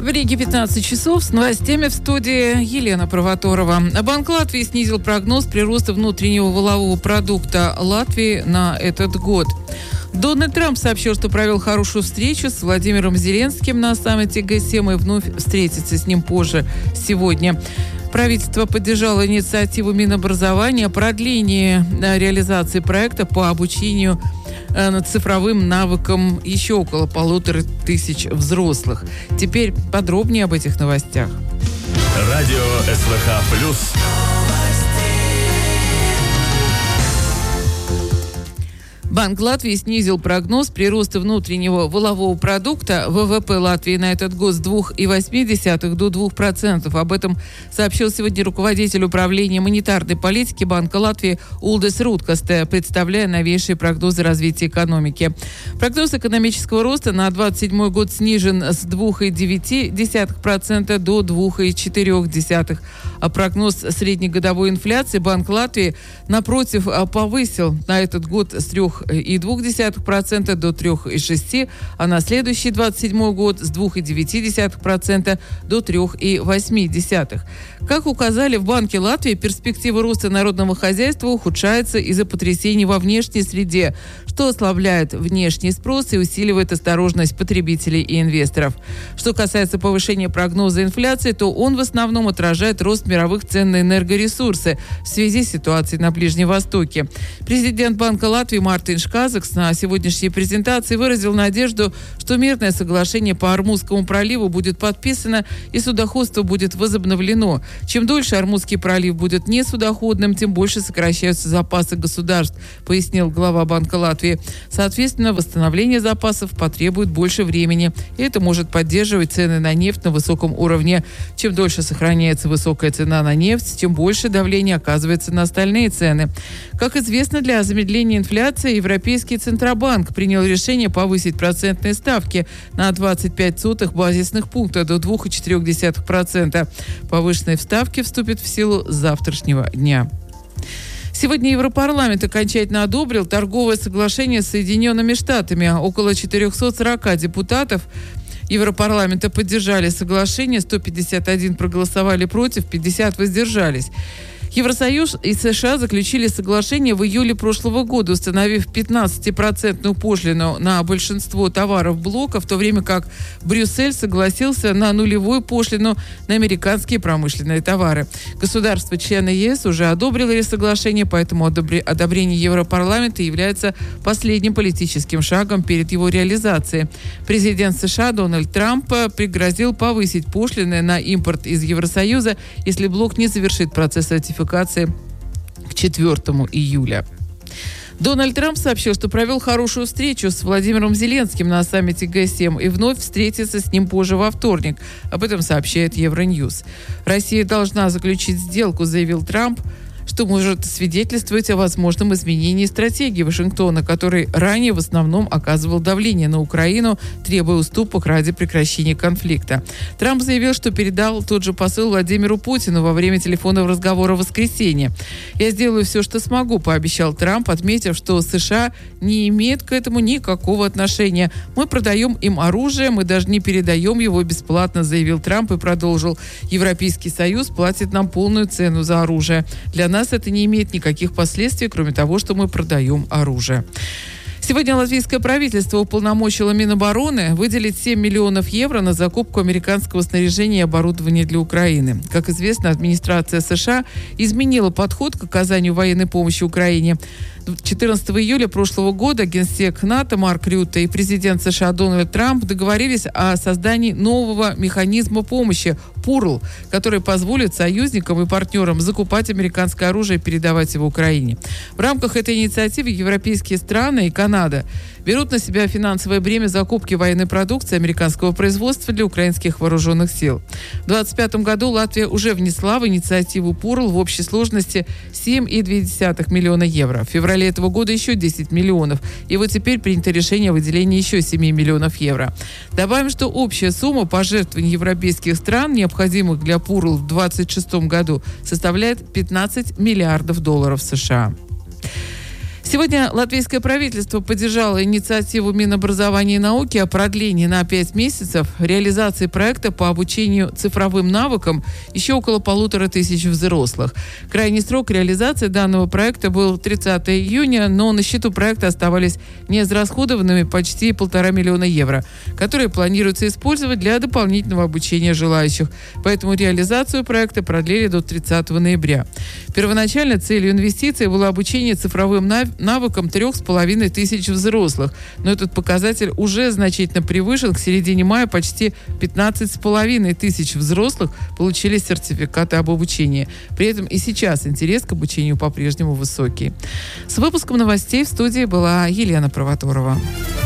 В Риге 15 часов. С новостями в студии Елена Провоторова. Банк Латвии снизил прогноз прироста внутреннего валового продукта Латвии на этот год. Дональд Трамп сообщил, что провел хорошую встречу с Владимиром Зеленским на саммите Г7 и вновь встретится с ним позже сегодня. Правительство поддержало инициативу Минобразования о продлении реализации проекта по обучению цифровым навыкам еще около 1500 взрослых. Теперь подробнее об этих новостях. Радио СВХ+. Банк Латвии снизил прогноз прироста внутреннего валового продукта ВВП Латвии на этот год с 2,8% до 2%. Об этом сообщил сегодня руководитель управления монетарной политики Банка Латвии Улдис Руткасте, представляя новейшие прогнозы развития экономики. Прогноз экономического роста на 2027 год снижен с 2,9% до 2,4%. А прогноз среднегодовой инфляции Банк Латвии, напротив, повысил на этот год с 3,2% до 3,6%, а на следующий 27 год с 2,9% до 3,8%. Как указали в Банке Латвии, перспектива роста народного хозяйства ухудшается из-за потрясений во внешней среде, что ослабляет внешний спрос и усиливает осторожность потребителей и инвесторов. Что касается повышения прогноза инфляции, то он в основном отражает рост мировых цен на энергоресурсы в связи с ситуацией на Ближнем Востоке. Президент Банка Латвии Мартин Шказакс на сегодняшней презентации выразил надежду, что мирное соглашение по Ормузскому проливу будет подписано и судоходство будет возобновлено. Чем дольше Ормузский пролив будет несудоходным, тем больше сокращаются запасы государств, пояснил глава Банка Латвии. Соответственно, восстановление запасов потребует больше времени, и это может поддерживать цены на нефть на высоком уровне. Чем дольше сохраняется высокая цена на нефть, тем больше давление оказывается на остальные цены. Как известно, для замедления инфляции Европейский Центробанк принял решение повысить процентные ставки на 0,25 базисных пункта до 2,4%. Повышенные ставки вступят в силу с завтрашнего дня. Сегодня Европарламент окончательно одобрил торговое соглашение с Соединенными Штатами. Около 440 депутатов Европарламента поддержали соглашение, 151 проголосовали против, 50 воздержались. Евросоюз и США заключили соглашение в июле прошлого года, установив 15% пошлину на большинство товаров блока, в то время как Брюссель согласился на нулевую пошлину на американские промышленные товары. Государства-члены ЕС уже одобрили соглашение, поэтому одобрение Европарламента является последним политическим шагом перед его реализацией. Президент США Дональд Трамп пригрозил повысить пошлины на импорт из Евросоюза, если блок не завершит процесс ратификации к 4 июля. Дональд Трамп сообщил, что провел хорошую встречу с Владимиром Зеленским на саммите Г7 и вновь встретится с ним позже во вторник. Об этом сообщает Евроньюз. Россия должна заключить сделку, заявил Трамп, что может свидетельствовать о возможном изменении стратегии Вашингтона, который ранее в основном оказывал давление на Украину, требуя уступок ради прекращения конфликта. Трамп заявил, что передал тот же посыл Владимиру Путину во время телефонного разговора в воскресенье. «Я сделаю все, что смогу», — пообещал Трамп, отметив, что США не имеет к этому никакого отношения. «Мы продаем им оружие, мы даже не передаем его бесплатно», — заявил Трамп и продолжил. «Европейский Союз платит нам полную цену за оружие. Для нас это не имеет никаких последствий, кроме того, что мы продаем оружие». Сегодня латвийское правительство уполномочило Минобороны выделить 7 миллионов евро на закупку американского снаряжения и оборудования для Украины. Как известно, администрация США изменила подход к оказанию военной помощи Украине. 14 июля прошлого года генсек НАТО Марк Рютте и президент США Дональд Трамп договорились о создании нового механизма помощи ПУРЛ, который позволит союзникам и партнерам закупать американское оружие и передавать его Украине. В рамках этой инициативы европейские страны и Канада берут на себя финансовое бремя закупки военной продукции американского производства для украинских вооруженных сил. В 2025 году Латвия уже внесла в инициативу ПУРЛ в общей сложности 7,2 миллиона евро. В феврале этого года еще 10 миллионов. И вот теперь принято решение о выделении еще 7 миллионов евро. Добавим, что общая сумма пожертвований европейских стран, необходимых для ПУРЛ в 2026 году, составляет $15 миллиардов США. Сегодня латвийское правительство поддержало инициативу Минобразования и науки о продлении на 5 месяцев реализации проекта по обучению цифровым навыкам еще около 1500 взрослых. Крайний срок реализации данного проекта был 30 июня, но на счету проекта оставались неизрасходованными почти 1,5 миллиона евро, которые планируется использовать для дополнительного обучения желающих. Поэтому реализацию проекта продлили до 30 ноября. Первоначально целью инвестиций было обучение цифровым навыкам 3500 взрослых, но этот показатель уже значительно превышен. К середине мая почти 15,5 взрослых получили сертификаты об обучении. При этом и сейчас интерес к обучению по-прежнему высокий. С выпуском новостей в студии была Елена Провоторова.